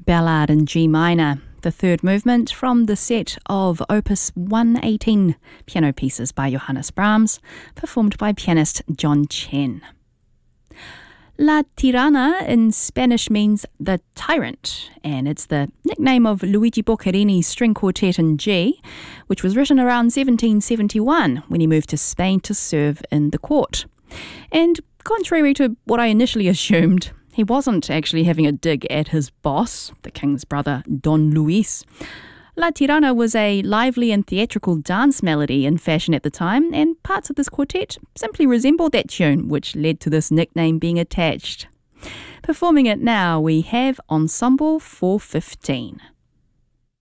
Ballad in G minor, the third movement from the set of Opus 118 piano pieces by Johannes Brahms, performed by pianist John Chen. La Tirana in Spanish means the tyrant, and it's the nickname of Luigi Boccherini's string quartet in G, which was written around 1771 when he moved to Spain to serve in the court. And contrary to what I initially assumed, he wasn't actually having a dig at his boss, the king's brother Don Luis. La Tirana was a lively and theatrical dance melody in fashion at the time, and parts of this quartet simply resembled that tune, which led to this nickname being attached. Performing it now, we have Ensemble 415.